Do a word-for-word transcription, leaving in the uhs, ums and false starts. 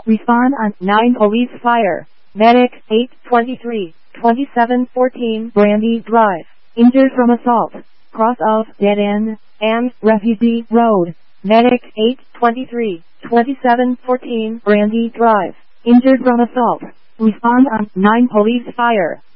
Respond on nine Police Fire. Medic eight twenty-three, twenty-seven fourteen Brandy Drive. Injured from assault. Cross of Dead End and Refugee Road. Medic eight twenty-three, twenty-seven fourteen Brandy Drive. Injured from assault. Respond on nine Police Fire.